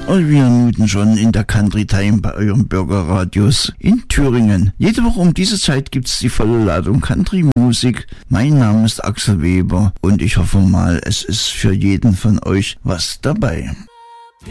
Und wir muten schon in der Country Time bei eurem Bürgerradios in Thüringen. Jede Woche um diese Zeit gibt's die volle Ladung Country-Musik. Mein Name ist Axel Weber und ich hoffe mal, es ist für jeden von euch was dabei.